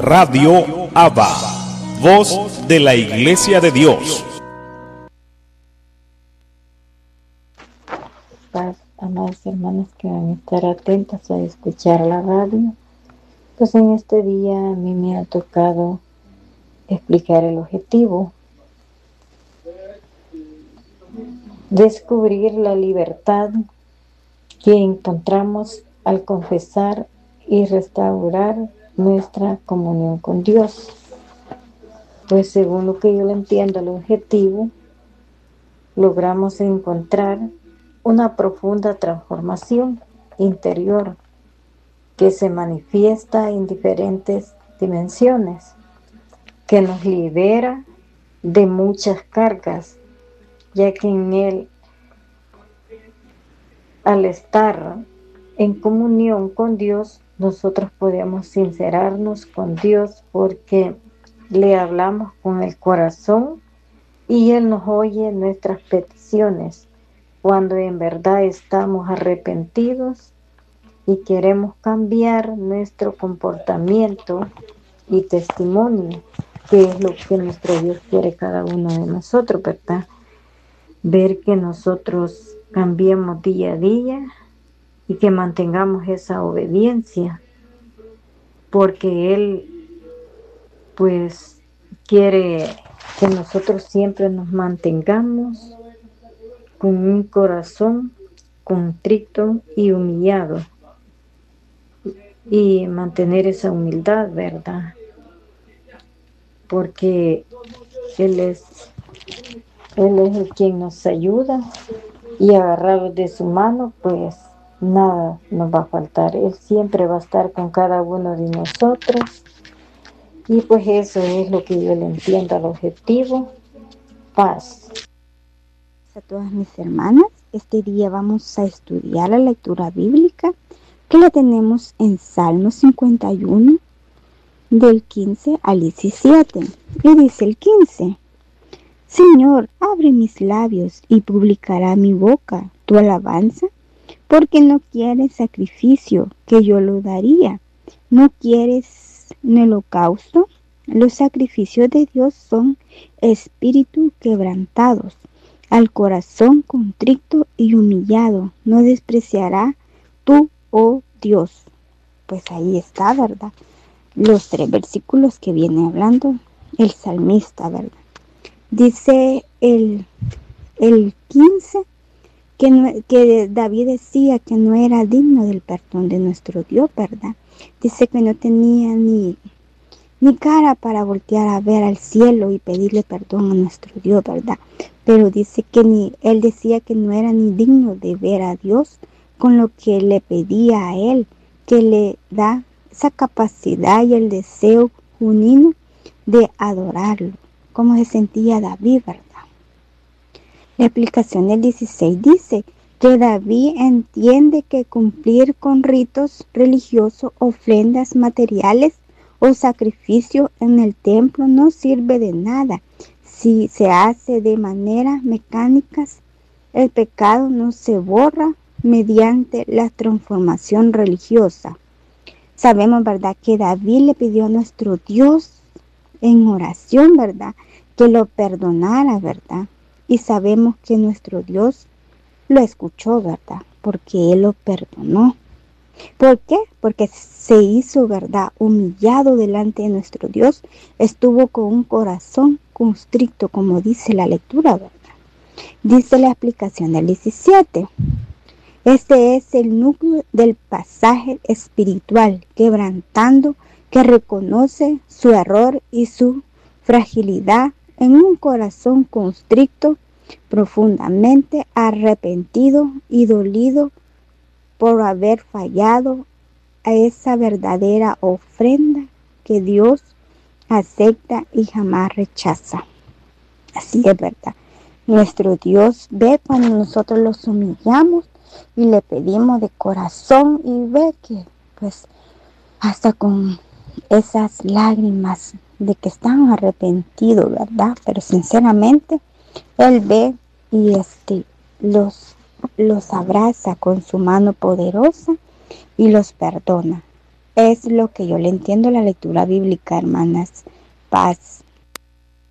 Radio Abba, voz de la Iglesia de Dios. Paz, amados hermanos que van a estar atentos a escuchar la radio. Pues en este día a mí me ha tocado explicar el objetivo. Descubrir la libertad que encontramos al confesar y restaurar nuestra comunión con Dios. Pues según lo que yo le entiendo, el objetivo, logramos encontrar una profunda transformación interior que se manifiesta en diferentes dimensiones, que nos libera de muchas cargas, ya que en él, al estar en comunión con Dios, nosotros podemos sincerarnos con Dios porque le hablamos con el corazón y Él nos oye nuestras peticiones cuando en verdad estamos arrepentidos y queremos cambiar nuestro comportamiento y testimonio, que es lo que nuestro Dios quiere cada uno de nosotros, ¿verdad? Ver que nosotros cambiemos día a día y que mantengamos esa obediencia, porque Él pues quiere que nosotros siempre nos mantengamos con un corazón contrito y humillado, y mantener esa humildad, ¿verdad? Porque Él es el quien nos ayuda, y agarrados de su mano, pues nada nos va a faltar. Él siempre va a estar con cada uno de nosotros, y pues eso es lo que yo le entiendo al objetivo: paz. A todas mis hermanas, este día vamos a estudiar la lectura bíblica que la tenemos en Salmo 51 del 15 al 17, y dice el 15: Señor, abre mis labios y publicará mi boca tu alabanza, porque no quieres sacrificio, que yo lo daría, no quieres un holocausto. Los sacrificios de Dios son espíritu quebrantados, al corazón contrito y humillado no despreciará tú, oh Dios. Pues ahí está, ¿verdad? Los 3 versículos que viene hablando el salmista, ¿verdad? Dice el 15 que David decía que no era digno del perdón de nuestro Dios, ¿verdad? Dice que no tenía ni cara para voltear a ver al cielo y pedirle perdón a nuestro Dios, ¿verdad? Pero dice que él decía que no era ni digno de ver a Dios con lo que le pedía a él, que le da esa capacidad y el deseo genuino de adorarlo. ¿Cómo se sentía David, verdad? La explicación del 16 dice que David entiende que cumplir con ritos religiosos, ofrendas materiales o sacrificio en el templo no sirve de nada. Si se hace de manera mecánica, el pecado no se borra mediante la transformación religiosa. Sabemos, ¿verdad?, que David le pidió a nuestro Dios en oración, ¿verdad?, que lo perdonara, ¿verdad? Y sabemos que nuestro Dios lo escuchó, ¿verdad?, porque Él lo perdonó. ¿Por qué? Porque se hizo, ¿verdad?, humillado delante de nuestro Dios. Estuvo con un corazón constricto, como dice la lectura, ¿verdad? Dice la explicación del 17. Este es el núcleo del pasaje espiritual, quebrantando, que reconoce su error y su fragilidad en un corazón constricto, profundamente arrepentido y dolido por haber fallado a esa verdadera ofrenda que Dios acepta y jamás rechaza. Así es, ¿verdad? Nuestro Dios ve cuando nosotros los humillamos y le pedimos de corazón, y ve que pues hasta con esas lágrimas de que están arrepentidos, ¿verdad? Pero sinceramente Él ve y los abraza con su mano poderosa y los perdona. Es lo que yo le entiendo a la lectura bíblica, hermanas. Paz.